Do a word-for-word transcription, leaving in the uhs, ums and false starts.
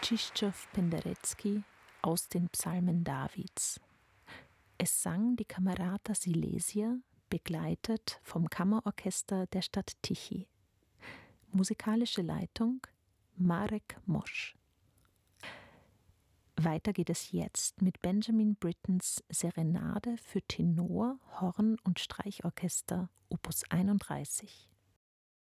Krzysztof Penderecki aus den Psalmen Davids. Es sang die Camerata Silesia, begleitet vom Kammerorchester der Stadt Tychy. Musikalische Leitung Marek Mosch. Weiter geht es jetzt mit Benjamin Brittens Serenade für Tenor, Horn und Streichorchester Opus einunddreißig.